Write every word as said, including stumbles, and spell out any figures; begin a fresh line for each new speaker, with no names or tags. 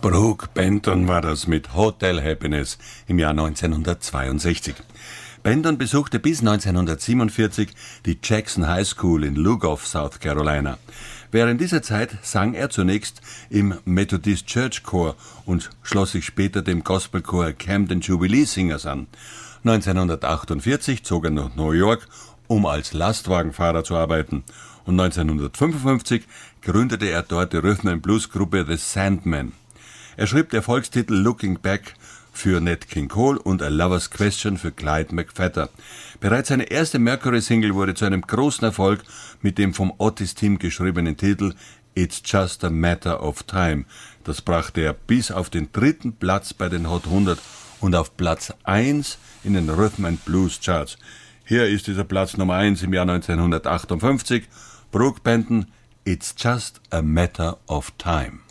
Brooke Benton war das mit Hotel Happiness im Jahr neunzehnhundertzweiundsechzig. Benton besuchte bis neunzehnhundertsiebenundvierzig die Jackson High School in Lugoff, South Carolina. Während dieser Zeit sang er zunächst im Methodist Church Chor und schloss sich später dem Gospelchor Camden Jubilee Singers an. neunzehnhundertachtundvierzig zog er nach New York, um als Lastwagenfahrer zu arbeiten. Und neunzehnhundertfünfundfünfzig gründete er dort die Rhythm-and-Blues-Gruppe The Sandmen. Er schrieb die Erfolgstitel Looking Back für Nat King Cole und A Lover's Question für Clyde McPhatter. Bereits seine erste Mercury-Single wurde zu einem großen Erfolg mit dem vom Otis-Team geschriebenen Titel It's Just a Matter of Time. Das brachte er bis auf den dritten Platz bei den Hot hundert und auf Platz eins in den Rhythm-and-Blues-Charts. Hier ist dieser Platz Nummer eins im Jahr neunzehnhundertachtundfünfzig. Brooke Benton, It's Just a Matter of Time.